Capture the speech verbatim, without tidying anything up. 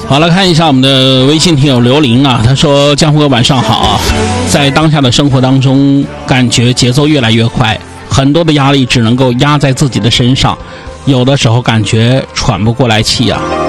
好，来看一下我们的微信听友刘玲啊，他说：江湖哥晚上好啊，在当下的生活当中，感觉节奏越来越快，很多的压力只能够压在自己的身上，有的时候感觉喘不过来气啊。